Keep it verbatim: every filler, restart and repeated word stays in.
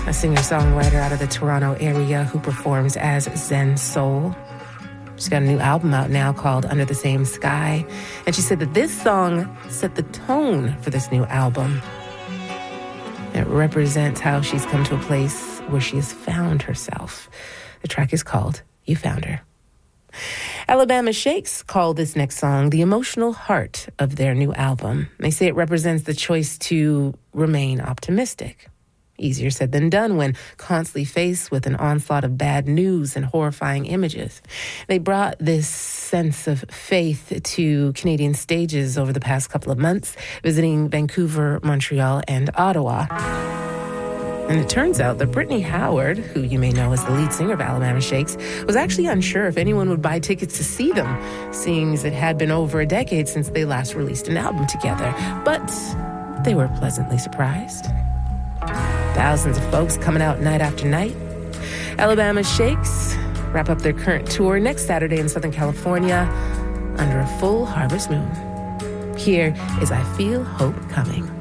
a singer-songwriter out of the Toronto area who performs as Zen Soul. She's got a new album out now called Under the Same Sky, and she said that this song set the tone for this new album. It represents how she's come to a place where she has found herself. The track is called You Found Her. Alabama Shakes call this next song the emotional heart of their new album. They say it represents the choice to remain optimistic. Easier said than done when constantly faced with an onslaught of bad news and horrifying images. They brought this sense of faith to Canadian stages over the past couple of months, visiting Vancouver, Montreal, and Ottawa. And it turns out that Brittany Howard, who you may know as the lead singer of Alabama Shakes, was actually unsure if anyone would buy tickets to see them, seeing as it had been over a decade since they last released an album together. But they were pleasantly surprised. Thousands of folks coming out night after night. Alabama Shakes wrap up their current tour next Saturday in Southern California under a full harvest moon. Here is I Feel Hope Coming.